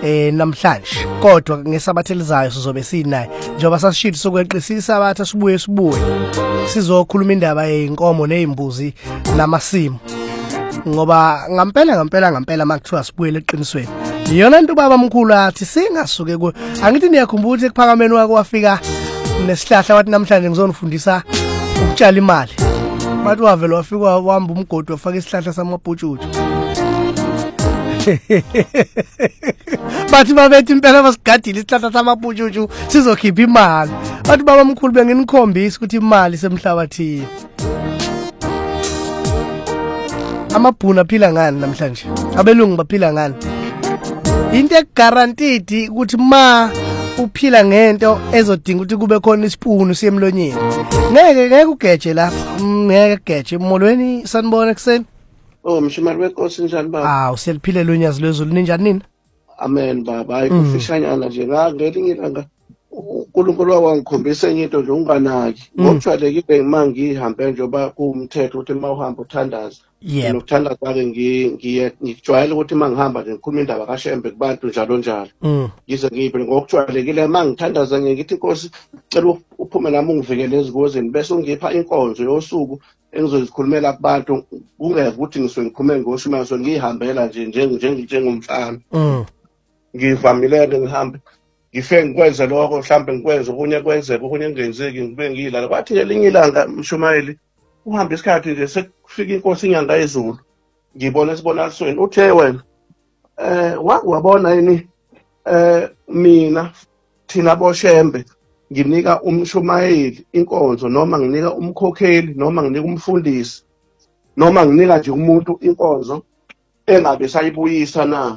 namhlanje kodwa ngesabatha elizayo sizobe sinaye njengoba sasishilo sokweqisa isabatha sibuye sizokhuluma indaba yeinkomo nezimbuzi namasimo ngoba ngampela makuthiwa sibuyele eqinisweni iyona into baba mkhulu athi singasuke ku angithi niyakhumbula ukuthi ekuphakameni wake wafika nesihlahla wathi namhlanje ngizonifundisa ukutshala imali bathi wavela wafika wahamba umgodi wafaka isihlahla samabhutshutshu bathi babethi impela basigadile isihlahla samabhutshutshu sizokhipha imali bathi baba mkhulu benginikhombisa ukuthi imali semhlabathini amabhuna aphila ngani namhlanje abelungu baphila ngani into eguaranteed ukuthi ma uphila ngento ezodinga ukuthi kube khona isipunu siye emlonyeni ngeke ugeje lapha ngeke geje emolweni sanibona ekseni mshimari wenkosi njani baba useliphile lonyazi lwezulu ninjani nina amen baba ayikufishanyana nje ngelinye ilanga uNkulunkulu wangikhombisa enye into nje unganaki ngokujwayelekile mangihambe njengoba kuumthetho ukuthi mawuhamba uthandaza nokuthandaza kwake ngijwayele ukuthi mangihamba nje ngikhuluma indaba kaShembe kubantu njalo ngize ngibe ngokujwayelekile mangithandaza ngithi Nkosi cela uphume nami ungivikele ezingozini bese ungipha inkonzo yosuku engizozikhulumela kubantu kungeke ukuthi ngisuke ngikhulume ngoshumayo ngihambela nje njengomfana ngivamile ngihambe ngifike ngikwenze lokho mhlambe ngikwenze okunye kwenzeke okunye ngenzeki ngibe ngilala kwathi ngelinye ilanga mshumayeli uhambe isikhathi nje sekufika inkosi inyanga yezulu ngibona isibonakalisweni uthe wena wabona yini mina thina boShembe nginika umshumayeli inkonzo noma nginika umkhokheli noma nginika umfundisi noma nginika nje umuntu inkonzo engabe sayibuyisa na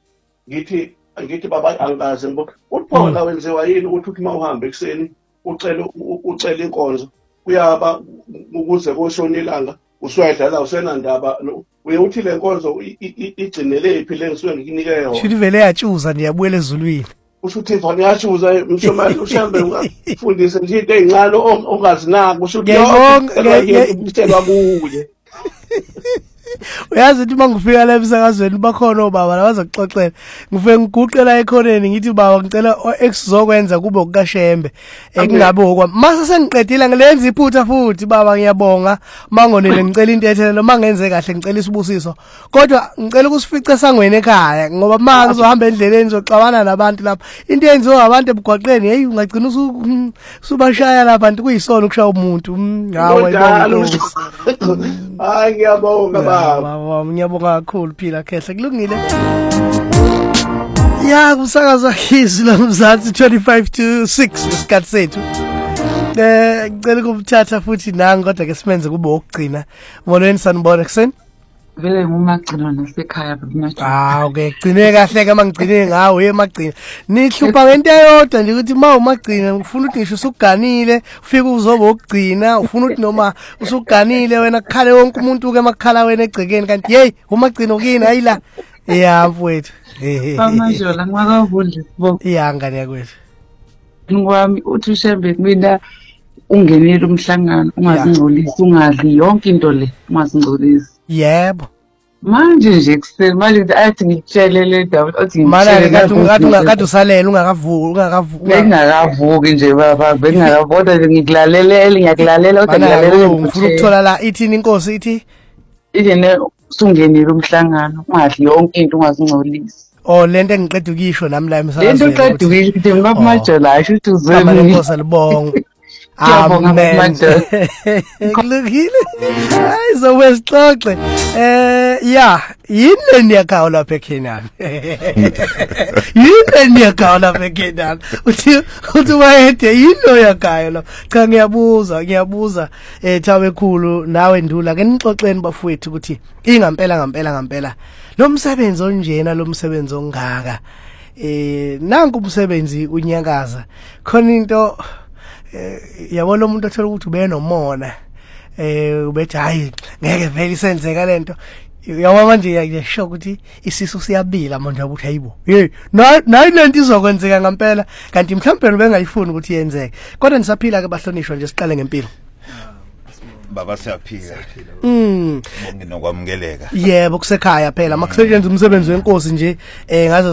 ngithi baba angazi ngoba uphona wenziwa yini ukuthi mawuhambe ekseni ucela inkonzo uyaba ukuze koshona ilanga usuyadlala usenandaba uyothi le nkonzo igcinele iphile ngisuke ngikunike yona shithi vele yatshuza ndiyabuyela ezulwini usho ukuthi mfana yatshuza mshomali ushambe ungafundise nje into ezincane ongazinaki usho ukuthi yonke kuye uyazi ukuthi mangifika la emsakazweni bakhona obaba labazokuxoxela ngifike ngiguqela ekhoneni ngithi baba ngicela exizokwenza kube ukukaShembe kungabe okwa mase sengiqedile ngilenza iphutha futhi baba ngiyabonga mangonele ngicela into ethelelo mangenze kahle ngicela isibusiso kodwa ngicela ukusifice esangweni ekhaya ngoba manje ngizohamba endleleni ngizoxabana nabantu lapha into yenziwa abantu ebugwaqeni hey ungagcina usubashaya lapha nti kuyisona ukushaya umuntu hawo hayi ngiyabonga baba ngiyabonga kakhulu phila khehle kulungile ya kusakaza hisi la Mzansi 25 to 6 isikhathi sethu ngicela ukuthatha futhi nangi kodwa ke simenze kube okugcina molweni sanibona ekseni vele ngumagcino nasekhaya bamajini okay gcine kahle ke mangigcine ngawe emagcina nihlupha ngento eyodwa nje ukuthi mawumagcina ngifuna ukuthi ngisho usuganile ufike uzoba ukugcina ufuna ukuthi noma usuganile wena kukhale wonke umuntu ke makukhala wena egcekeni kanti hey umagcino kini ayila ya mfowethu bamajola ngwakavundle bo iyangane yakwethu ngwami uthi uShembe mina ungenile umhlangano ungazingcolisi ungadli yonke into le ungazingcolisi yebo manje nje kuseni manje athi ngitshele le ndaba othi ngitshele kade usalela ungakavuki nje baba bengakabona ngikulalela ngiyakulalela kodwa ngiyalalela ngifuna ukuthola la ithini inkosi ithi ne sungenile umhlangano ungadli yonke into ungazingcolisi lento engiqeda ukisho nami la emsakazweni lento eqeda ukisho ukuthi ngibamajola asho ukuthi uzwe inkosi libonga amen kulungile hayizo wesixoxe ya yini niyakhawa lapha eKenani yini niyakhawa lapha eKenani uthi wayede yini yakhayo la cha ngiyabuza thawe khulu nawe ndula ke nixoxeni bafowethu ukuthi ngampela lo msebenzi onjena lo msebenzi ongaka nanku umsebenzi unyakaza khona into yabona umuntu athola ukuthi ube nomona ubethi hayi ngeke vele isenzeka lento yawa manje yasho ukuthi isisu siyabila manje ukuthi hayibo hey nayi lento izokwenzeka ngempela kanti mhlawumbe bengayifuni ukuthi yenzeke kodwa nisaphila ke bahlonishwa nje siqale ngempilo baba siyaphila bonke nokwamukeleka yebo kusekhaya phela makusetshenzwe umsebenzi wenkosi nje ngazo